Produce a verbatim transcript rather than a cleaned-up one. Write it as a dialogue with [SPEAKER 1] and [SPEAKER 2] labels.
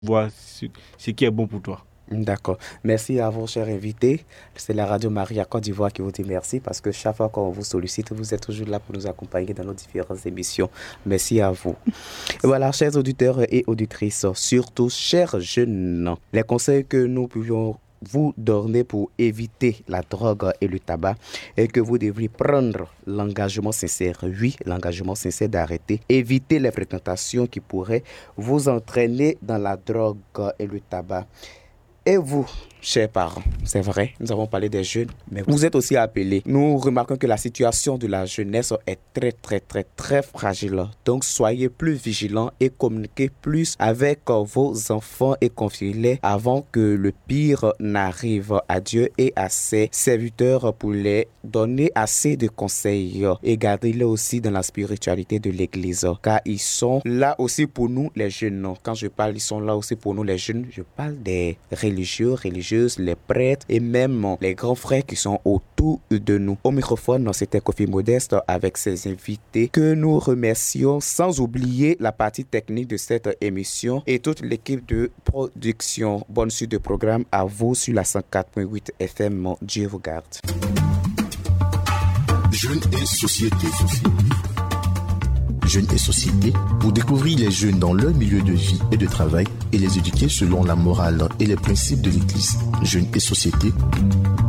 [SPEAKER 1] vois ce, ce qui est bon pour toi.
[SPEAKER 2] D'accord. Merci à vous, chers invités. C'est la Radio Maria Côte d'Ivoire qui vous dit merci parce que chaque fois qu'on vous sollicite, vous êtes toujours là pour nous accompagner dans nos différentes émissions. Merci à vous. Et voilà, chers auditeurs et auditrices, surtout chers jeunes, les conseils que nous pouvions vous donner pour éviter la drogue et le tabac et que vous devriez prendre l'engagement sincère, oui, l'engagement sincère d'arrêter, éviter les fréquentations qui pourraient vous entraîner dans la drogue et le tabac. Et vous, chers parents, c'est vrai, nous avons parlé des jeunes, mais vous êtes aussi appelés. Nous remarquons que la situation de la jeunesse est très, très, très, très fragile. Donc, soyez plus vigilants et communiquez plus avec vos enfants et confiez-les avant que le pire n'arrive à Dieu et à ses serviteurs pour les donner assez de conseils. Et gardez-les aussi dans la spiritualité de l'Église, car ils sont là aussi pour nous, les jeunes. Quand je parle, ils sont là aussi pour nous, les jeunes. Je parle des religieux, religieuses, les prêtres et même les grands frères qui sont autour de nous. Au microphone, c'était Kofi Modeste avec ses invités que nous remercions sans oublier la partie technique de cette émission et toute l'équipe de production. Bonne suite de programme à vous sur la cent quatre virgule huit F M. Dieu vous garde.
[SPEAKER 3] Jeunes et société. Jeunes et société, pour découvrir les jeunes dans leur milieu de vie et de travail et les éduquer selon la morale et les principes de l'Église. Jeunes et société,